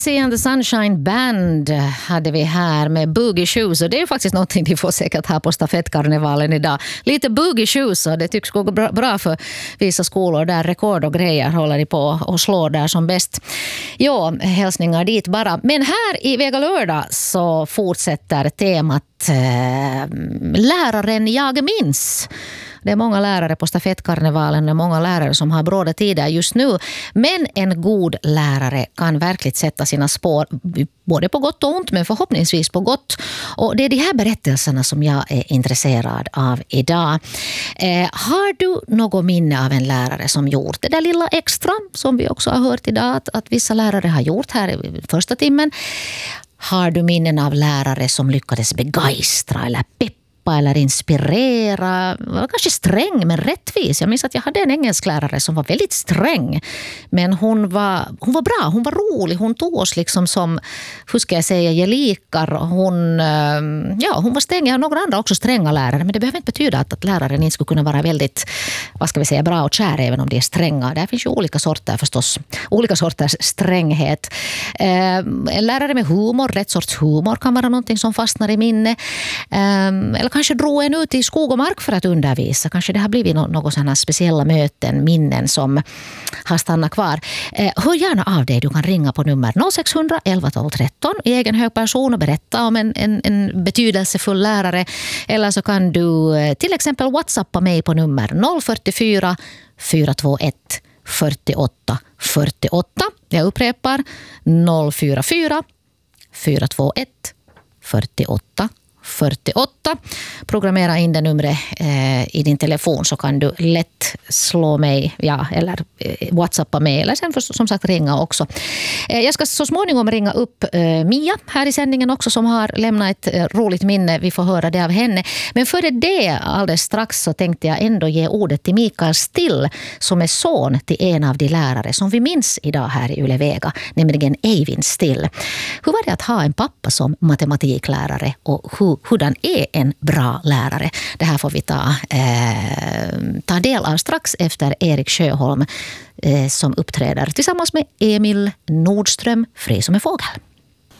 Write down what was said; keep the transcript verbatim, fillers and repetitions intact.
See and the Sunshine Band hade vi här med Boogie Shoes, och det är faktiskt någonting vi får säkert här på stafettkarnevalen idag. Lite Boogie Shoes, och det tycks gå bra för vissa skolor där rekord och grejer håller de på och slår där som bäst. Ja, hälsningar dit bara. Men här i Vega lördag så fortsätter temat eh, läraren jag minns. Det är många lärare på stafettkarnevalen och många lärare som har bråda tider just nu. Men en god lärare kan verkligen sätta sina spår både på gott och ont, men förhoppningsvis på gott. Och det är de här berättelserna som jag är intresserad av idag. Eh, har du något minne av en lärare som gjort det där lilla extra som vi också har hört idag att, att vissa lärare har gjort här i första timmen? Har du minnen av lärare som lyckades begeistra eller peppa eller inspirera, var kanske sträng men rättvis. Jag minns att jag hade en engelsklärare som var väldigt sträng, men hon var, hon var bra, hon var rolig, hon tog oss liksom som, hur ska jag säga, gelikar. Hon, ja, hon var sträng. Jag har några andra också stränga lärare, men det behöver inte betyda att, att läraren inte skulle kunna vara väldigt, vad ska vi säga, bra och kär även om de är stränga. Där finns ju olika sorter förstås, olika sorters stränghet. En lärare med humor, rätt sorts humor kan vara någonting som fastnar i minne. Eller kanske drog en ut i skog och mark för att undervisa. Kanske det har blivit några sådana speciella möten, minnen som har stannat kvar. Eh, hör gärna av dig. Du kan ringa på nummer noll sex hundra elva tolv tretton i egen hög person och berätta om en, en, en betydelsefull lärare. Eller så kan du eh, till exempel whatsappa mig på nummer noll fyra fyra fyra två ett fyrtioåtta fyrtioåtta. Jag upprepar noll fyra fyra fyra två ett fyrtioåtta fyrtioåtta. Programmera in det numret eh, i din telefon så kan du lätt slå mig, ja, eller eh, whatsappa mig eller sen för, som sagt ringa också. Eh, jag ska så småningom ringa upp eh, Mia här i sändningen också som har lämnat ett eh, roligt minne. Vi får höra det av henne. Men före det alldeles strax så tänkte jag ändå ge ordet till Mikael Still som är son till en av de lärare som vi minns idag här i Yle Vega, nämligen Eivind Still. Hur var det att ha en pappa som matematiklärare och hur hurdan är en bra lärare? Det här får vi ta, eh, ta del av strax efter Erik Sjöholm eh, som uppträder tillsammans med Emil Nordström, Fri som en fågel.